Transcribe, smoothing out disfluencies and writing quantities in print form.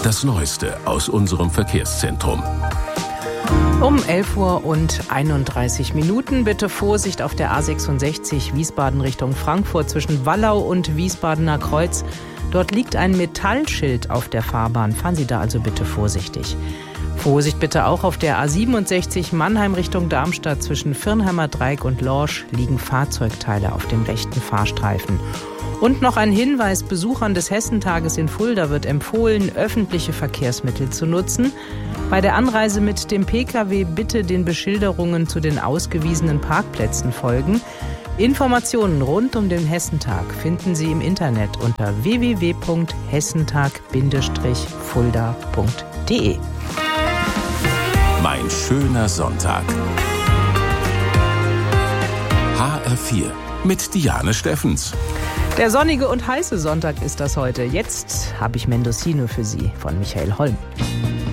Das Neueste aus unserem Verkehrszentrum. Um 11:31 Uhr. Bitte Vorsicht auf der A66 Wiesbaden Richtung Frankfurt zwischen Wallau und Wiesbadener Kreuz. Dort liegt ein Metallschild auf der Fahrbahn. Fahren Sie da also bitte vorsichtig. Vorsicht bitte auch auf der A67 Mannheim Richtung Darmstadt zwischen Firnheimer Dreieck und Lorsch liegen Fahrzeugteile auf dem rechten Fahrstreifen. Und noch ein Hinweis: Besuchern des Hessentages in Fulda wird empfohlen, öffentliche Verkehrsmittel zu nutzen. Bei der Anreise mit dem Pkw bitte den Beschilderungen zu den ausgewiesenen Parkplätzen folgen. Informationen rund um den Hessentag finden Sie im Internet unter www.hessentag-fulda.de. Mein schöner Sonntag. HR4 mit Diane Steffens. Der sonnige und heiße Sonntag ist das heute. Jetzt habe ich Mendocino für Sie von Michael Holm.